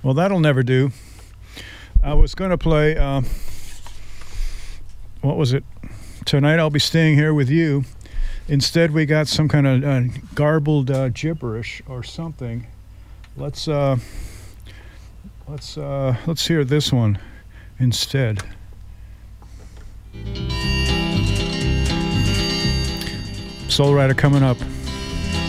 Well, that'll never do. I was going to play, what was it? Tonight I'll be staying here with you. Instead, we got some kind of garbled gibberish or something. Let's hear this one instead. Soul Rider coming up.